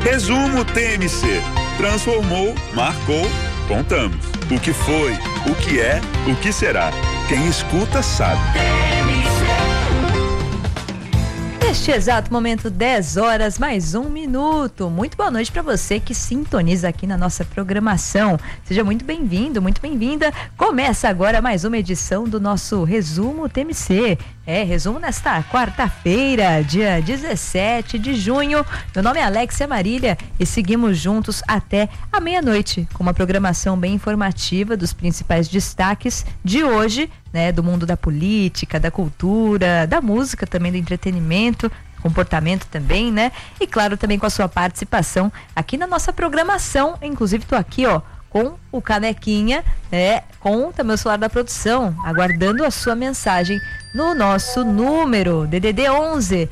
Resumo TMC. Transformou, marcou, contamos. O que foi, o que é, o que será. Quem escuta sabe. Neste exato momento, 10 horas mais 1 minuto. Muito boa noite para você que sintoniza aqui na nossa programação. Seja muito bem-vindo, muito bem-vinda. Começa agora mais uma edição do nosso Resumo TMC. Resumo nesta quarta-feira, dia 17 de junho. Meu nome é Alexia Marília e seguimos juntos até a meia-noite com uma programação bem informativa dos principais destaques de hoje, né, do mundo da política, da cultura, da música também, do entretenimento, comportamento também, né? E claro, também com a sua participação aqui na nossa programação. Inclusive, tô aqui, com o Canequinha, com também o celular da produção, aguardando a sua mensagem no nosso número DDD 11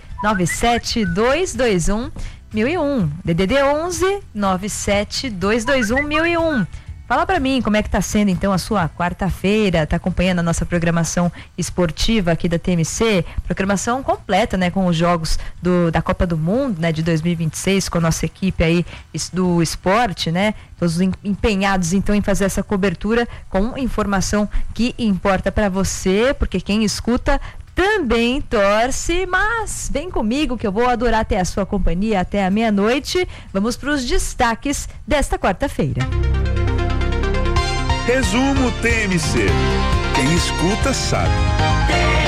97221 1001. DDD 11 97221 1001. Fala pra mim como é que tá sendo então a sua quarta-feira, tá acompanhando a nossa programação esportiva aqui da TMC, programação completa, né, com os jogos da Copa do Mundo, né, de 2026, com a nossa equipe aí do esporte, né, todos empenhados então em fazer essa cobertura com informação que importa pra você, porque quem escuta também torce, mas vem comigo que eu vou adorar ter a sua companhia até a meia-noite. Vamos para os destaques desta quarta-feira. Resumo TMC. Quem escuta sabe.